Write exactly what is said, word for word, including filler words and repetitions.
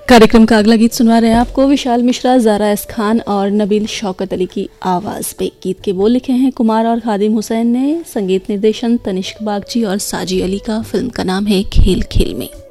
कार्यक्रम का अगला गीत सुनवा रहे हैं आपको विशाल मिश्रा, ज़ारा एस खान और नबील शौकत अली की आवाज़ पे। गीत के बोल लिखे हैं कुमार और खादिम हुसैन ने, संगीत निर्देशन तनिष्क बागची और साजी अली का। फिल्म का नाम है खेल खेल में।